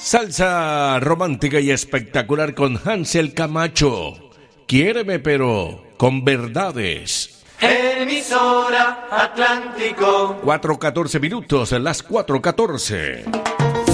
Salsa romántica y espectacular con Hansel Camacho. Quiéreme pero con verdades. Emisora Atlántico. 4:14 minutos, las 4:14.